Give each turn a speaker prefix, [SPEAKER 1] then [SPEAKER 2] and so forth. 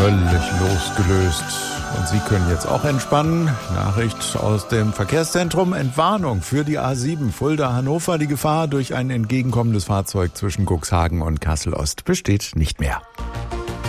[SPEAKER 1] völlig losgelöst. Und Sie können jetzt auch entspannen. Nachricht aus dem Verkehrszentrum. Entwarnung für die A7 Fulda-Hannover. Die Gefahr durch ein entgegenkommendes Fahrzeug zwischen Cuxhagen und Kassel-Ost besteht nicht mehr.